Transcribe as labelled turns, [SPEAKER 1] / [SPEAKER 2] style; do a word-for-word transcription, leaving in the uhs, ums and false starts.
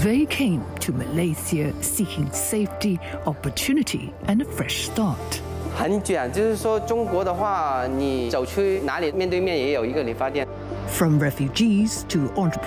[SPEAKER 1] They came to Malaysia seeking safety, opportunity, and a fresh start.
[SPEAKER 2] 很卷，就是说中国的话，你走去哪里面对面也有一个理发店。
[SPEAKER 1] From refugees to entrepreneurs.